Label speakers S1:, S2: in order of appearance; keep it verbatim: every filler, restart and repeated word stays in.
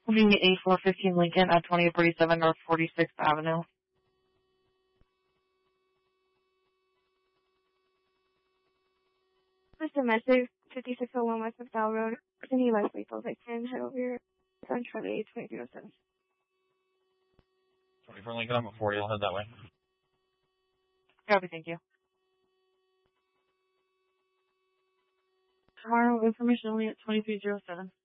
S1: Moving to A four fifteen Lincoln at twenty forty-seven North forty-sixth Avenue.
S2: This domestic, fifty-six oh one West McDowell Road. Any life vehicles I can head over here. On Charlie twenty-three oh seven.
S3: twenty-four Lincoln, I'm at forty. I'll head that way.
S1: Copy, thank you. Tomorrow, information only at twenty-three oh seven.